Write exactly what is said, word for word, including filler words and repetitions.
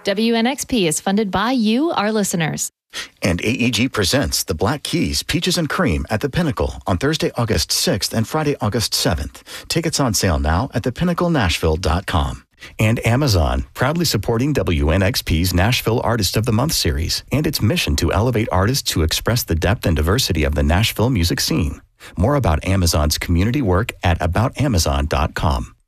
W N X P is funded by you, our listeners. And A E G presents The Black Keys, Peaches and Cream at the Pinnacle on Thursday, August sixth and Friday, August seventh. Tickets on sale now at the pinnacle nashville dot com. And Amazon, proudly supporting W N X P's Nashville Artist of the Month series and its mission to elevate artists to express the depth and diversity of the Nashville music scene. More about Amazon's community work at about amazon dot com.